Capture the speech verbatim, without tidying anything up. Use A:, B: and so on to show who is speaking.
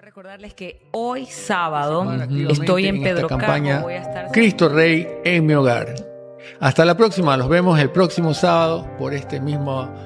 A: Recordarles que hoy sábado estoy en Pedro
B: campaña
A: Carbo, voy a estar...
B: Cristo Rey en mi hogar. Hasta la próxima, los vemos el próximo sábado por este mismo